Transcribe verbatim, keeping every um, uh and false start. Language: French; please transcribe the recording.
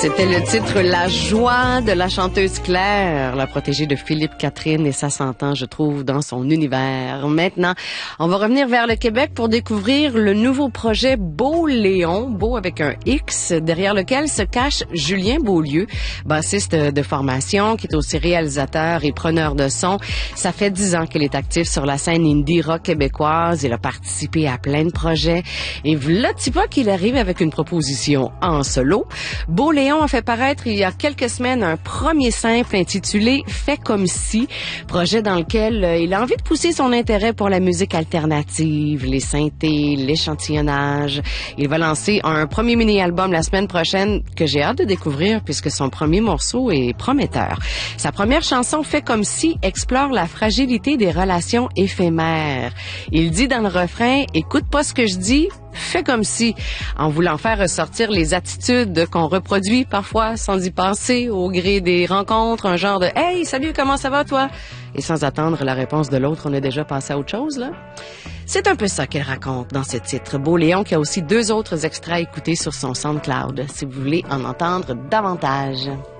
C'était le titre La joie de la chanteuse Claire, la protégée de Philippe Catherine, et ça s'entend, je trouve, dans son univers. Maintenant, on va revenir vers le Québec pour découvrir le nouveau projet Beau Léon, Beau avec un X, derrière lequel se cache Julien Beaulieu, bassiste de formation, qui est aussi réalisateur et preneur de son. Ça fait dix ans qu'il est actif sur la scène indie rock québécoise. Il a participé à plein de projets. Et voilà, tu vois qu'il arrive avec une proposition en solo. Beau Léon a fait paraître il y a quelques semaines un premier simple intitulé « Fais comme si », projet dans lequel euh, il a envie de pousser son intérêt pour la musique alternative, les synthés, l'échantillonnage. Il va lancer un premier mini-album la semaine prochaine que j'ai hâte de découvrir puisque son premier morceau est prometteur. Sa première chanson « Fais comme si » explore la fragilité des relations éphémères. Il dit dans le refrain « Écoute pas ce que je dis ». Fais comme si, en voulant faire ressortir les attitudes qu'on reproduit parfois sans y penser au gré des rencontres, un genre de « Hey, salut, comment ça va toi? » Et sans attendre la réponse de l'autre, on est déjà passé à autre chose, là. C'est un peu ça qu'elle raconte dans ce titre. Beau Léon qui a aussi deux autres extraits à écouter sur son SoundCloud, si vous voulez en entendre davantage.